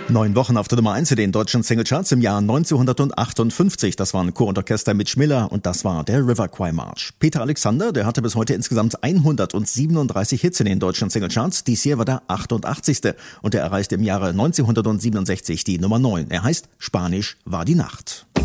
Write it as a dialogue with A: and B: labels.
A: 9 Wochen auf der Nummer 1 in den deutschen Singlecharts im Jahr 1958. Das waren Chor und Orchester mit Schmiller und das war der River Kwai March. Peter Alexander, der hatte bis heute insgesamt 137 Hits in den deutschen Singlecharts. Dies hier war der 88. und er erreichte im Jahre 1967 die Nummer 9. Er heißt Spanisch war die Nacht.